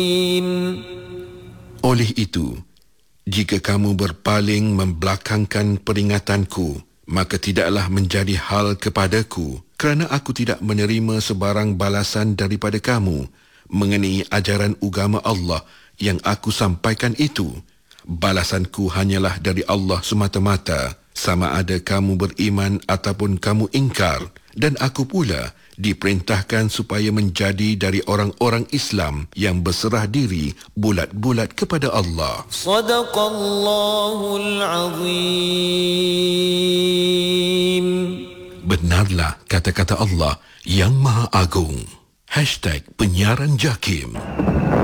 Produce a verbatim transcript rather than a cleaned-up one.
Oleh itu, jika kamu berpaling membelakangkan peringatanku, maka tidaklah menjadi hal kepadaku, kerana aku tidak menerima sebarang balasan daripada kamu mengenai ajaran agama Allah yang aku sampaikan itu. Balasanku hanyalah dari Allah semata-mata, sama ada kamu beriman ataupun kamu ingkar. Dan aku pula diperintahkan supaya menjadi dari orang-orang Islam yang berserah diri bulat-bulat kepada Allah. Sadaqallahul Azim. Benarlah kata-kata Allah yang Maha Agung. Hashtag Penyiaran Jakim.